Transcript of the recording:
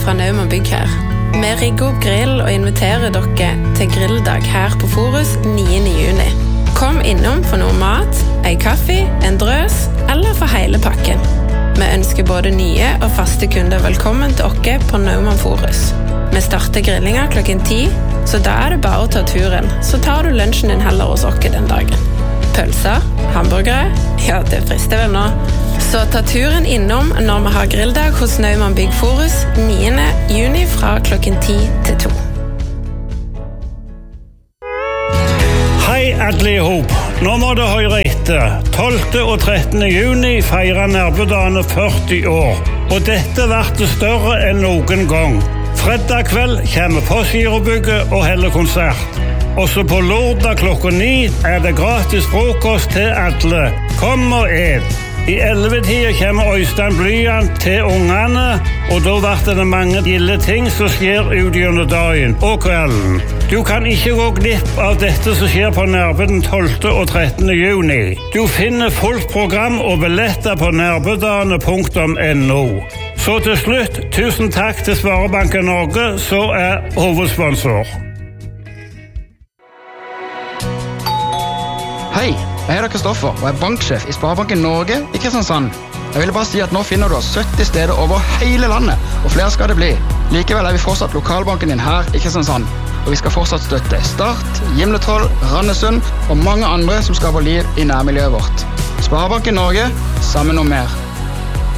fra Naumann Bygg her. Vi rigger opp grill og inviterer dere til grilldag her på Forus 9. juni. Kom innom for noe mat, en kaffe, en drøs eller for hele pakken. Vi ønsker både nye og faste kunder velkommen til dere på Naumann Forus. Vi starter grillinga klokken 10, så da det bare å ta turen. Så tar du lunsjen din heller hos dere den dagen. Pølser, hamburgere, ja, det frister vel nå. Så ta turen innom når vi har grilldag hos Naumann Bygg Forus 9. juni fra klokken 10 til 2. Hei alle ihop, nå må du høre etter. 12. og 13. juni feirer Nærbødagene 40 år, og dette blir større enn noen gang. Fredag kveld kommer Postgirobygget og heller konsert. Også på lørdag klokka 9 det gratis frokost til alle. Kom og et. I 11-tiden kommer Øystein Blyant til ungene, og da blir det mange gilde ting som skjer ut gjennom dagen og kvelden. Du kan ikke gå glipp av dette som skjer på Nærbø den 12. og 13. juni. Du finner fullt program og billetter på nærbødagene.no. Så til slutt, tusen takk til Sparebanken Norge, som hovedsponsor. Hei, jeg heter Kristoffer og banksjef i Sparebanken Norge i Kristiansand. Jeg ville bare si at nå finner du oss 70 steder over hele landet, og flere skal det bli. Likevel vi fortsatt lokalbanken din her i Kristiansand, og vi skal fortsatt støtte Start, Gimletroll, Randesund og mange andre som skaper liv i nærmiljøet vårt. Sparebanken Norge, sammen om mer.